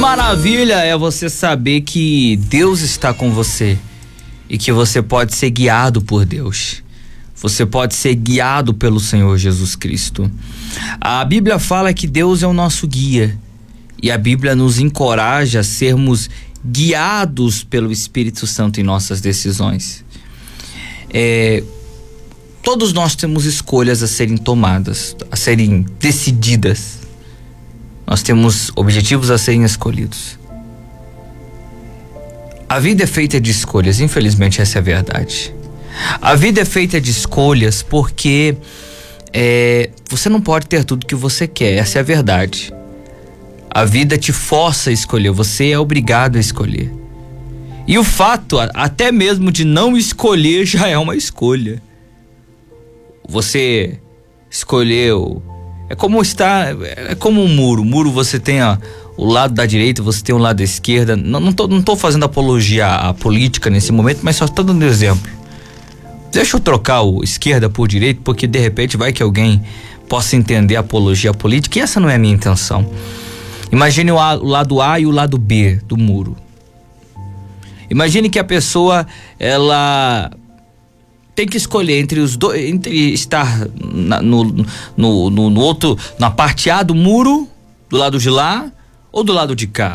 maravilha é você saber que Deus está com você e que você pode ser guiado por Deus. Você pode ser guiado pelo Senhor Jesus Cristo. A Bíblia fala que Deus é o nosso guia e a Bíblia nos encoraja a sermos guiados pelo Espírito Santo em nossas decisões. Todos nós temos escolhas a serem tomadas, a serem decididas. Nós temos objetivos a serem escolhidos. A vida é feita de escolhas, infelizmente essa é a verdade. A vida é feita de escolhas porque você não pode ter tudo que você quer, essa é a verdade. A vida te força a escolher, você é obrigado a escolher. E o fato até mesmo de não escolher já é uma escolha. Você escolheu, é como um muro. O muro você tem o lado da direita, você tem o lado da esquerda. Não tô fazendo apologia à política nesse momento, mas só tô dando exemplo. Deixa eu trocar o esquerda por direita, porque de repente vai que alguém possa entender apologia à política, e essa não é a minha intenção. Imagine o lado A e o lado B do muro. Imagine que a pessoa, ela tem que escolher entre os dois, entre estar no outro, na parte A do muro, do lado de lá, ou do lado de cá.